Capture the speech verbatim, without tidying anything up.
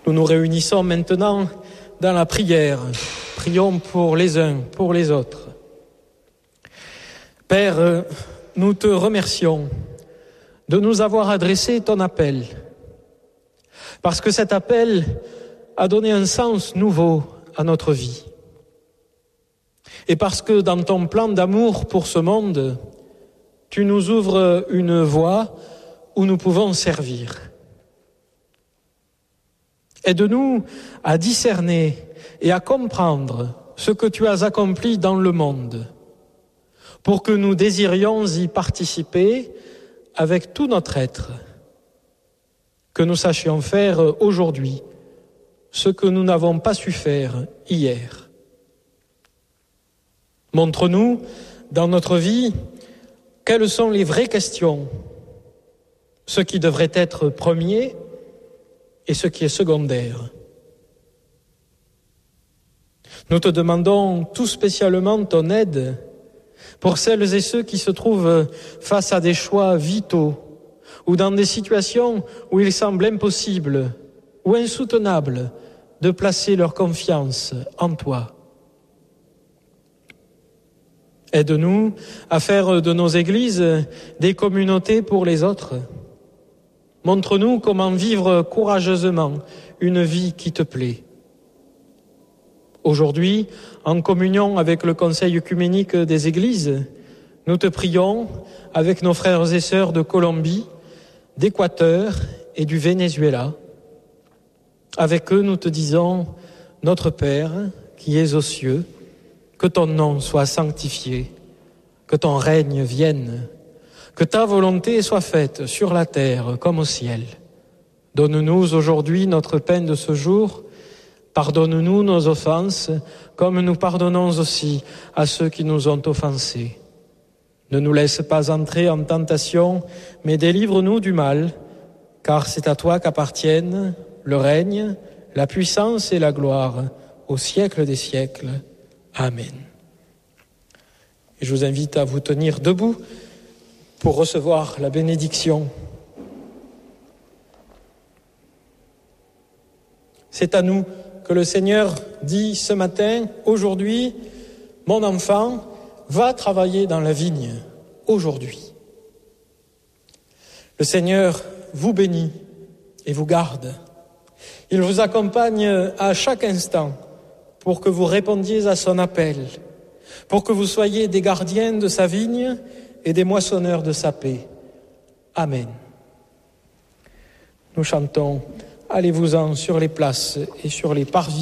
Nous nous réunissons maintenant dans la prière. Prions pour les uns, pour les autres. Père, nous te remercions de nous avoir adressé ton appel, parce que cet appel a donné un sens nouveau à notre vie. Et parce que dans ton plan d'amour pour ce monde, tu nous ouvres une voie où nous pouvons servir. Aide-nous à discerner et à comprendre ce que tu as accompli dans le monde, pour que nous désirions y participer avec tout notre être, que nous sachions faire aujourd'hui ce que nous n'avons pas su faire hier. Montre-nous, dans notre vie, quelles sont les vraies questions, ce qui devrait être premier et ce qui est secondaire. Nous te demandons tout spécialement ton aide pour celles et ceux qui se trouvent face à des choix vitaux ou dans des situations où il semble impossible ou insoutenable de placer leur confiance en toi. Aide-nous à faire de nos églises des communautés pour les autres. Montre-nous comment vivre courageusement une vie qui te plaît. Aujourd'hui, en communion avec le Conseil œcuménique des Églises, nous te prions avec nos frères et sœurs de Colombie, d'Équateur et du Venezuela. Avec eux, nous te disons, notre Père, qui es aux cieux, que ton nom soit sanctifié, que ton règne vienne, que ta volonté soit faite sur la terre comme au ciel. Donne-nous aujourd'hui notre pain de ce jour. Pardonne-nous nos offenses, comme nous pardonnons aussi à ceux qui nous ont offensés. Ne nous laisse pas entrer en tentation, mais délivre-nous du mal, car c'est à toi qu'appartiennent le règne, la puissance et la gloire au siècle des siècles. Amen. Et je vous invite à vous tenir debout pour recevoir la bénédiction. C'est à nous que le Seigneur dit ce matin, aujourd'hui, mon enfant, va travailler dans la vigne, aujourd'hui. Le Seigneur vous bénit et vous garde. Il vous accompagne à chaque instant pour que vous répondiez à son appel, pour que vous soyez des gardiens de sa vigne et des moissonneurs de sa paix. Amen. Nous chantons « Allez-vous-en sur les places et sur les parvis ».